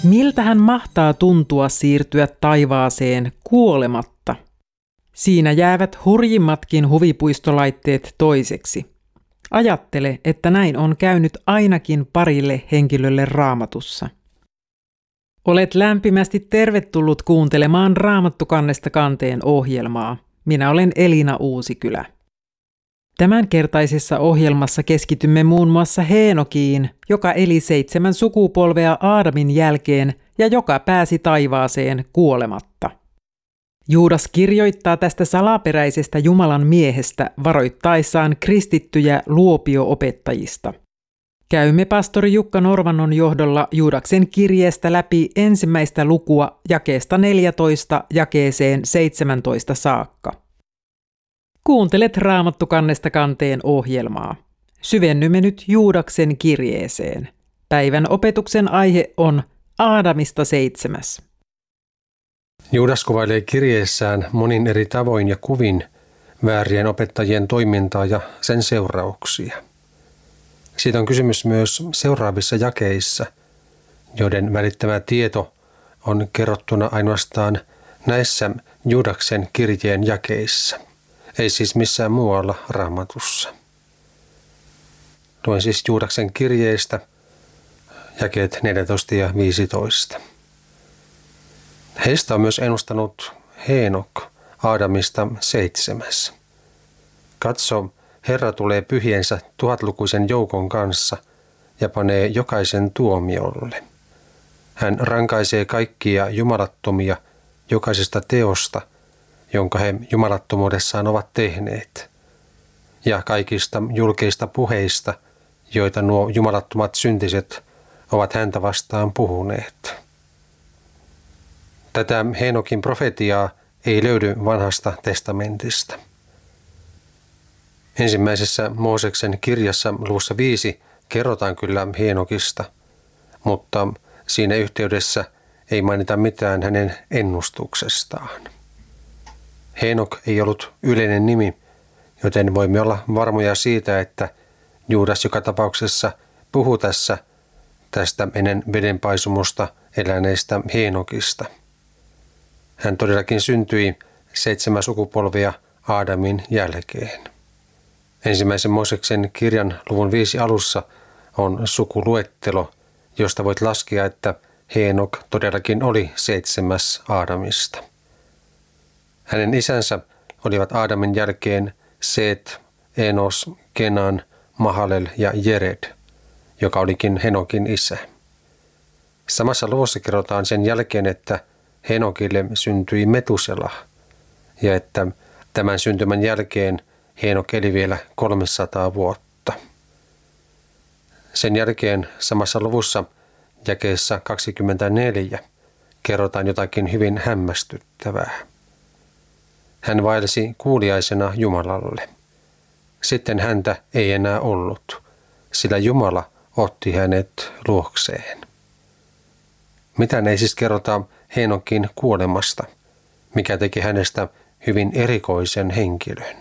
Miltähän mahtaa tuntua siirtyä taivaaseen kuolematta? Siinä jäävät hurjimmatkin huvipuistolaitteet toiseksi. Ajattele, että näin on käynyt ainakin parille henkilölle Raamatussa. Olet lämpimästi tervetullut kuuntelemaan Raamattu kannesta kanteen ohjelmaa. Minä olen Elina Uusikylä. Tämänkertaisessa ohjelmassa keskitymme muun muassa Heenokiin, joka eli 7 sukupolvea Aadamin jälkeen ja joka pääsi taivaaseen kuolematta. Juudas kirjoittaa tästä salaperäisestä Jumalan miehestä varoittaessaan kristittyjä luopio-opettajista. Käymme pastori Jukka Norvannon johdolla Juudaksen kirjeestä läpi ensimmäistä lukua jakeesta 14 jakeeseen 17 saakka. Kuuntelet Raamattu kannesta kanteen ohjelmaa. Syvennymme nyt Juudaksen kirjeeseen. Päivän opetuksen aihe on Aadamista 7. Juudas kuvailee kirjeessään monin eri tavoin ja kuvin väärien opettajien toimintaa ja sen seurauksia. Siitä on kysymys myös seuraavissa jakeissa, joiden välittämä tieto on kerrottuna ainoastaan näissä Juudaksen kirjeen jakeissa, ei siis missään muualla Raamatussa. Luen siis Juudaksen kirjeestä jakeet 14 ja 15. Heistä on myös ennustanut Heenok Aadamista 7. Katso, Herra tulee pyhiensä 1000-lukuisen joukon kanssa ja panee jokaisen tuomiolle. Hän rankaisee kaikkia jumalattomia jokaisesta teosta, jonka he jumalattomuudessaan ovat tehneet, ja kaikista julkeista puheista, joita nuo jumalattomat syntiset ovat häntä vastaan puhuneet. Tätä Heenokin profetiaa ei löydy vanhasta testamentista. Ensimmäisessä Mooseksen kirjassa luvussa 5 kerrotaan kyllä Heenokista, mutta siinä yhteydessä ei mainita mitään hänen ennustuksestaan. Heenok ei ollut yleinen nimi, joten voimme olla varmoja siitä, että Juudas joka tapauksessa puhuu tästä ennen vedenpaisumusta eläneestä Heenokista. Hän todellakin syntyi 7 sukupolvia Aadamin jälkeen. Ensimmäisen Mooseksen kirjan luvun 5 alussa on sukuluettelo, josta voit laskea, että Heenok todellakin oli 7. Aadamista. Hänen isänsä olivat Aadamin jälkeen Seet, Enos, Kenan, Mahalel ja Jered, joka olikin Henokin isä. Samassa luvussa kerrotaan sen jälkeen, että Henokille syntyi Metusela ja että tämän syntymän jälkeen Heenok eli vielä 300 vuotta. Sen jälkeen samassa luvussa jakeessa 24 kerrotaan jotakin hyvin hämmästyttävää. Hän vaelsi kuuliaisena Jumalalle. Sitten häntä ei enää ollut, sillä Jumala otti hänet luokseen. Mitään ei siis kerrota Heenokin kuolemasta, mikä teki hänestä hyvin erikoisen henkilön.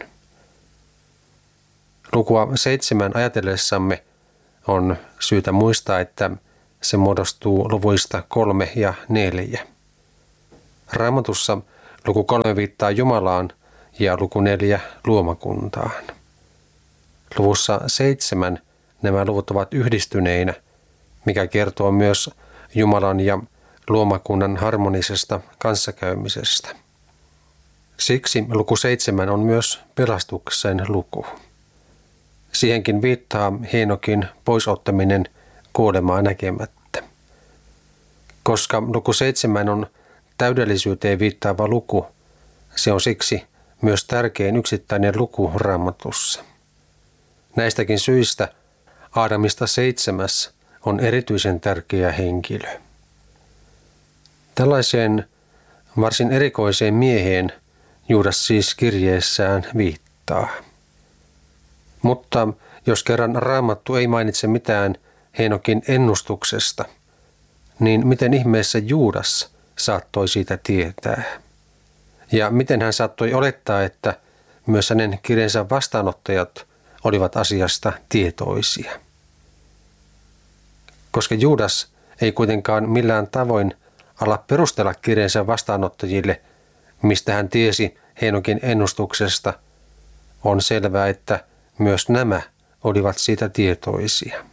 Lukua 7 ajatellessamme on syytä muistaa, että se muodostuu luvuista 3 ja 4. Raamatussa luku 3 viittaa Jumalaan ja luku 4 luomakuntaan. Luvussa 7 nämä luvut ovat yhdistyneinä, mikä kertoo myös Jumalan ja luomakunnan harmonisesta kanssakäymisestä. Siksi luku 7 on myös pelastuksen luku. Siihenkin viittaa Heenokin poisottaminen kuolemaa näkemättä. Koska luku 7 on täydellisyyteen viittaava luku, se on siksi myös tärkein yksittäinen luku Raamatussa. Näistäkin syistä Aadamista 7 on erityisen tärkeä henkilö. Tällaiseen varsin erikoiseen mieheen Juudas siis kirjeessään viittaa. Mutta jos kerran Raamattu ei mainitse mitään Heenokin ennustuksesta, niin miten ihmeessä Juudas saattoi siitä tietää? Ja miten hän saattoi olettaa, että myös hänen kirjeensä vastaanottajat olivat asiasta tietoisia? Koska Juudas ei kuitenkaan millään tavoin ala perustella kirjeensä vastaanottajille, mistä hän tiesi Heenokin ennustuksesta, on selvää, että myös nämä olivat siitä tietoisia.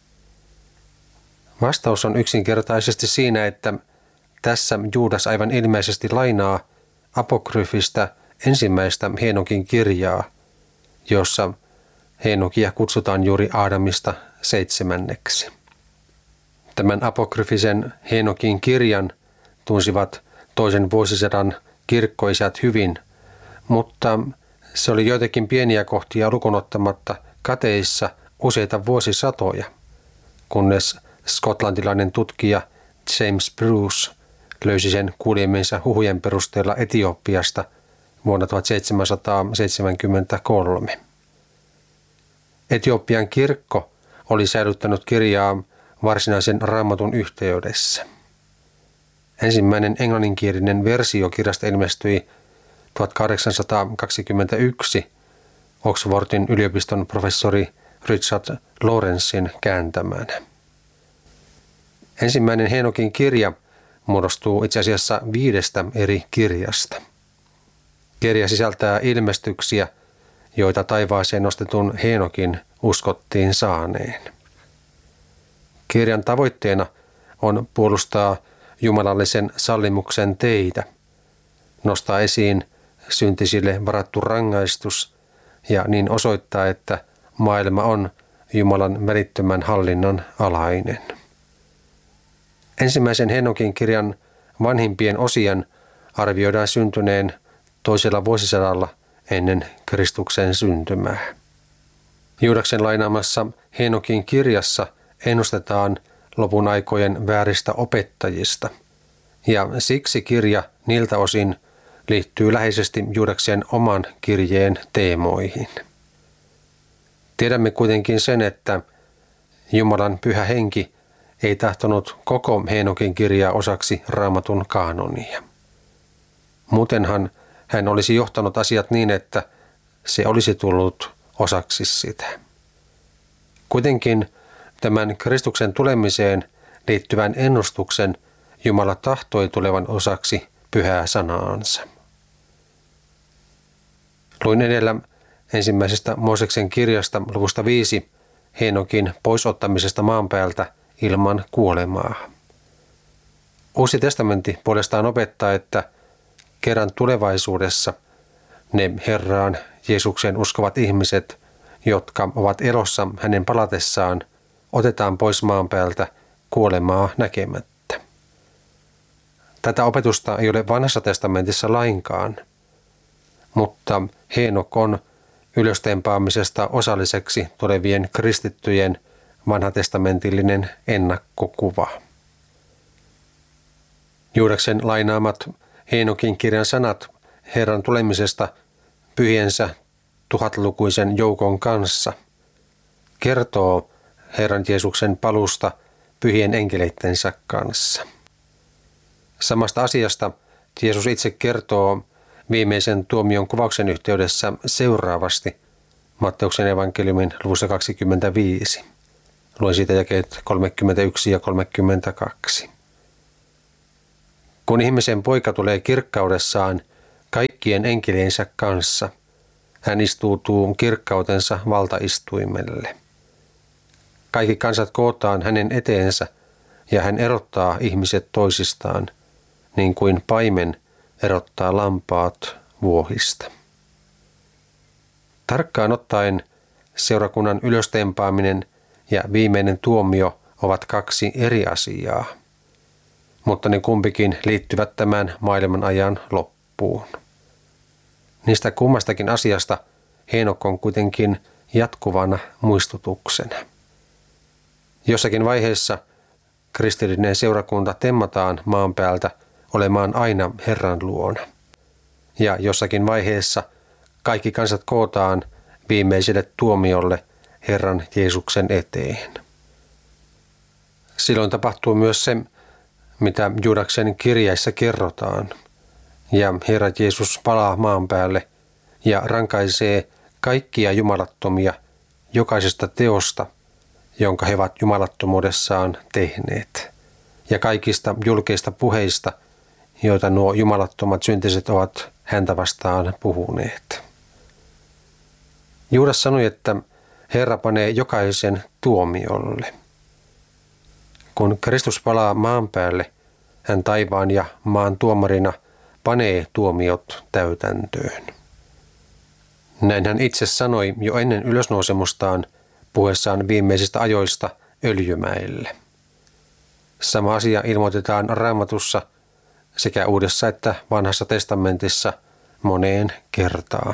Vastaus on yksinkertaisesti siinä, että tässä Juudas aivan ilmeisesti lainaa apokryfistä ensimmäistä Heenokin kirjaa, jossa Heenokia kutsutaan juuri Aadamista 7. Tämän apokryfisen Heenokin kirjan tunsivat toisen vuosisadan kirkkoisät hyvin, mutta se oli joitakin pieniä kohtia lukuun ottamatta kateissa useita vuosisatoja, kunnes skotlantilainen tutkija James Bruce löysi sen kuulemiensa huhujen perusteella Etiopiasta vuonna 1773. Etiopian kirkko oli säilyttänyt kirjaa varsinaisen Raamatun yhteydessä. Ensimmäinen englanninkielinen versio kirjasta ilmestyi 1821 Oxfordin yliopiston professori Richard Lawrencein kääntämänä. Ensimmäinen Heenokin kirja muodostuu itse asiassa 5 eri kirjasta. Kirja sisältää ilmestyksiä, joita taivaaseen nostetun Heenokin uskottiin saaneen. Kirjan tavoitteena on puolustaa jumalallisen sallimuksen teitä, nostaa esiin syntisille varattu rangaistus ja niin osoittaa, että maailma on Jumalan välittömän hallinnan alainen. Ensimmäisen Heenokin kirjan vanhimpien osien arvioidaan syntyneen 2. vuosisadalla ennen Kristuksen syntymää. Juudaksen lainaamassa Heenokin kirjassa ennustetaan lopun aikojen vääristä opettajista, ja siksi kirja niiltä osin liittyy läheisesti Juudaksen oman kirjeen teemoihin. Tiedämme kuitenkin sen, että Jumalan pyhä henki ei tahtonut koko Heenokin kirjaa osaksi Raamatun kaanonia. Muutenhan hän olisi johtanut asiat niin, että se olisi tullut osaksi sitä. Kuitenkin tämän Kristuksen tulemiseen liittyvän ennustuksen Jumala tahtoi tulevan osaksi pyhää sanaansa. Luin edellä ensimmäisestä Mooseksen kirjasta luvusta 5 Heenokin poisottamisesta maan päältä ilman kuolemaa. Uusi testamentti puolestaan opettaa, että kerran tulevaisuudessa ne Herraan Jeesuksen uskovat ihmiset, jotka ovat elossa hänen palatessaan, otetaan pois maan päältä kuolemaa näkemättä. Tätä opetusta ei ole Vanhassa testamentissa lainkaan, mutta Heenok on ylöstempaamisesta osalliseksi tulevien kristittyjen vanhatestamentillinen ennakkokuva. Juudaksen lainaamat Heenokin kirjan sanat Herran tulemisesta pyhiensä tuhatlukuisen joukon kanssa kertoo Herran Jeesuksen palusta pyhien enkeleittensä kanssa. Samasta asiasta Jeesus itse kertoo viimeisen tuomion kuvauksen yhteydessä seuraavasti Matteuksen evankeliumin luvussa 25. Luen siitä jakeet 31 ja 32. Kun ihmisen poika tulee kirkkaudessaan kaikkien enkeliensä kanssa, hän istuutuu kirkkautensa valtaistuimelle. Kaikki kansat kootaan hänen eteensä ja hän erottaa ihmiset toisistaan, niin kuin paimen erottaa lampaat vuohista. Tarkkaan ottaen seurakunnan ylöstempaaminen ja viimeinen tuomio ovat 2 eri asiaa, mutta ne kumpikin liittyvät tämän maailman ajan loppuun. Niistä kummastakin asiasta Heenok on kuitenkin jatkuvana muistutuksena. Jossakin vaiheessa kristillinen seurakunta temmataan maan päältä olemaan aina Herran luona. Ja jossakin vaiheessa kaikki kansat kootaan viimeiselle tuomiolle Herran Jeesuksen eteen. Silloin tapahtuu myös se, mitä Juudaksen kirjeissä kerrotaan. Ja Herra Jeesus palaa maan päälle ja rankaisee kaikkia jumalattomia jokaisesta teosta, jonka he ovat jumalattomuudessaan tehneet. ja kaikista julkeista puheista, joita nuo jumalattomat syntiset ovat häntä vastaan puhuneet. Juudas sanoi, että Herra panee jokaisen tuomiolle. Kun Kristus palaa maan päälle, hän taivaan ja maan tuomarina panee tuomiot täytäntöön. Näin hän itse sanoi jo ennen ylösnousemustaan puhuessaan viimeisistä ajoista Öljymäelle. Sama asia ilmoitetaan Raamatussa sekä Uudessa että Vanhassa testamentissa moneen kertaan.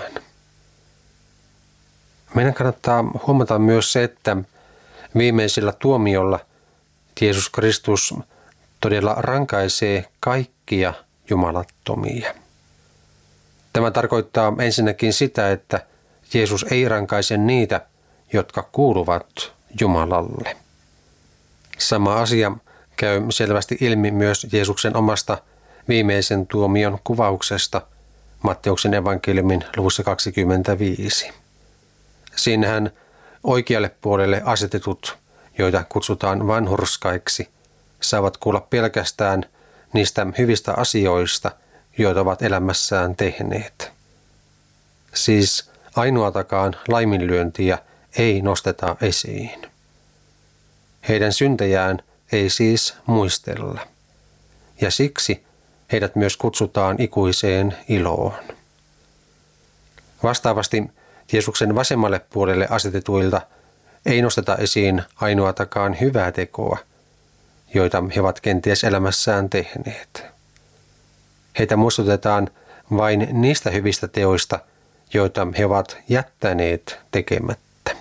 Meidän kannattaa huomata myös se, että viimeisellä tuomiolla Jeesus Kristus todella rankaisee kaikkia jumalattomia. Tämä tarkoittaa ensinnäkin sitä, että Jeesus ei rankaise niitä, jotka kuuluvat Jumalalle. Sama asia käy selvästi ilmi myös Jeesuksen omasta viimeisen tuomion kuvauksesta Matteuksen evankeliumin luvussa 25. Siinähän oikealle puolelle asetetut, joita kutsutaan vanhurskaiksi, saavat kuulla pelkästään niistä hyvistä asioista, joita ovat elämässään tehneet. Siis ainoatakaan laiminlyöntiä ei nosteta esiin. Heidän syntejään ei siis muistella, ja siksi heidät myös kutsutaan ikuiseen iloon. Vastaavasti Jeesuksen vasemmalle puolelle asetetuilta ei nosteta esiin ainoatakaan hyvää tekoa, joita he ovat kenties elämässään tehneet. Heitä muistutetaan vain niistä hyvistä teoista, joita he ovat jättäneet tekemättä.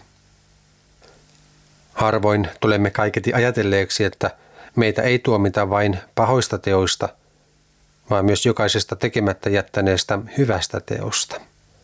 Harvoin tulemme kaiketi ajatelleeksi, että meitä ei tuomita vain pahoista teoista, vaan myös jokaisesta tekemättä jättäneestä hyvästä teosta.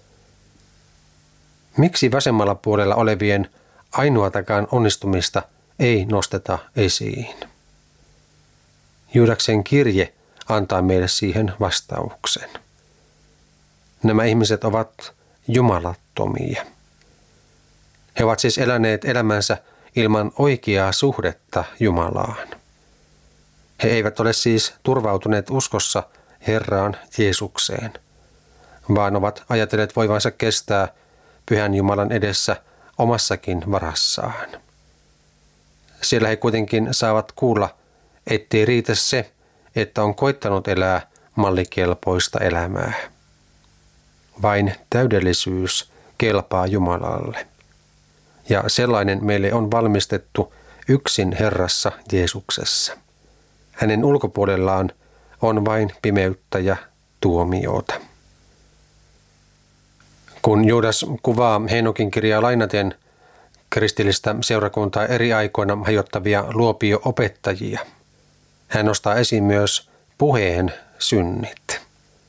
Miksi vasemmalla puolella olevien ainoatakaan onnistumista ei nosteta esiin? Juudaksen kirje antaa meille siihen vastauksen. Nämä ihmiset ovat jumalattomia. He ovat siis eläneet elämänsä ilman oikeaa suhdetta Jumalaan. He eivät ole siis turvautuneet uskossa Herraan Jeesukseen, vaan ovat ajatelleet voivansa kestää Pyhän Jumalan edessä omassakin varassaan. Siellä he kuitenkin saavat kuulla, ettei riitä se, että on koittanut elää mallikelpoista elämää. Vain täydellisyys kelpaa Jumalalle. Ja sellainen meille on valmistettu yksin Herrassa Jeesuksessa. Hänen ulkopuolellaan on vain pimeyttä ja tuomiota. Kun Juudas kuvaa Heenokin kirjaa lainaten kristillistä seurakuntaa eri aikoina hajottavia luopio-opettajia, hän nostaa esiin myös puheen synnit.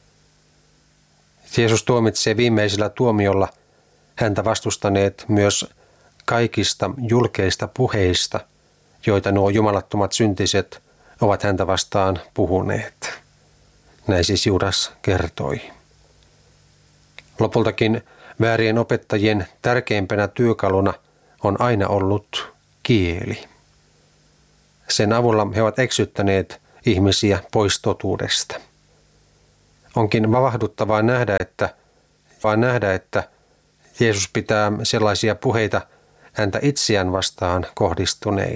Jeesus tuomitsee viimeisellä tuomiolla häntä vastustaneet myös kaikista julkeista puheista, joita nuo jumalattomat syntiset ovat häntä vastaan puhuneet. Näin siis Juudas kertoi. Lopultakin väärien opettajien tärkeimpänä työkaluna on aina ollut kieli. Sen avulla he ovat eksyttäneet ihmisiä pois totuudesta. Onkin vavahduttavaa nähdä, että Jeesus pitää sellaisia puheita häntä itseään vastaan kohdistuneina.